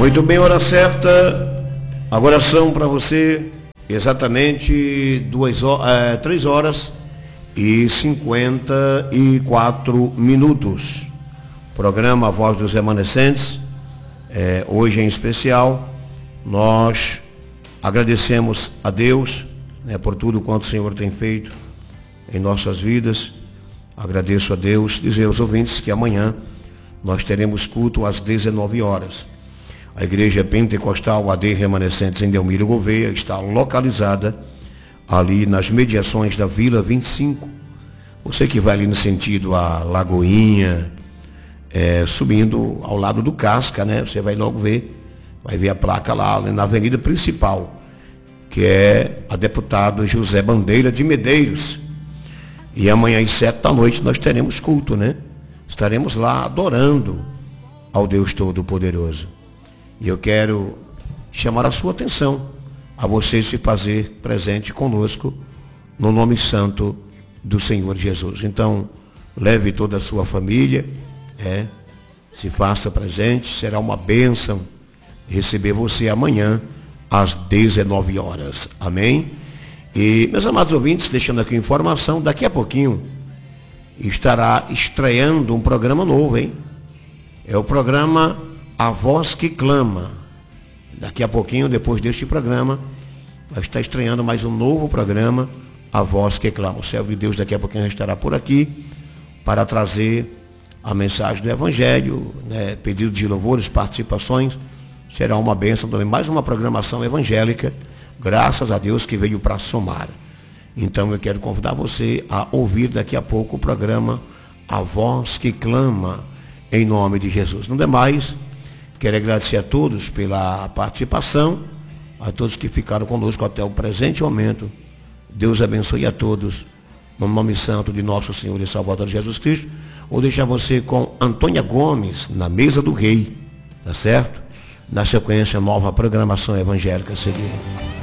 Muito bem, hora certa. Agora são para você exatamente 3 horas e 54 minutos. Programa A Voz dos Remanescentes. Hoje em especial, nós agradecemos a Deus, por tudo quanto o Senhor tem feito em nossas vidas. Agradeço a Deus, dizer aos ouvintes que amanhã nós teremos culto às 19 horas. A Igreja Pentecostal AD Remanescentes em Delmiro Gouveia está localizada ali nas mediações da Vila 25. Você que vai ali no sentido a Lagoinha, subindo ao lado do Casca, você vai logo ver, vai ver a placa lá na avenida principal, que é a deputado José Bandeira de Medeiros. E amanhã às 7 da noite nós teremos culto, Estaremos lá adorando ao Deus Todo-Poderoso. E eu quero chamar a sua atenção a você se fazer presente conosco no nome santo do Senhor Jesus. Então, leve toda a sua família, se faça presente, será uma bênção receber você amanhã às 19 horas. Amém? E, meus amados ouvintes, deixando aqui informação, daqui a pouquinho estará estreando um programa novo, É o programa A Voz que Clama. Daqui a pouquinho, depois deste programa, vai estar estreando mais um novo programa, A Voz que Clama. O servo de Deus daqui a pouquinho estará por aqui para trazer a mensagem do Evangelho, pedido de louvores, participações. Será uma bênção também, mais uma programação evangélica, graças a Deus que veio para somar. Então eu quero convidar você a ouvir daqui a pouco o programa A Voz que Clama, em nome de Jesus. No demais, quero agradecer a todos pela participação, a todos que ficaram conosco até o presente momento. Deus abençoe a todos, no nome santo de nosso Senhor e Salvador Jesus Cristo. Vou deixar você com Antônia Gomes, na mesa do rei, tá certo? Na sequência, nova programação evangélica a seguir.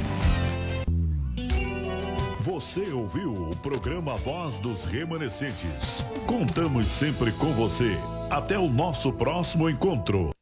Você ouviu o programa Voz dos Remanescentes. Contamos sempre com você. Até o nosso próximo encontro.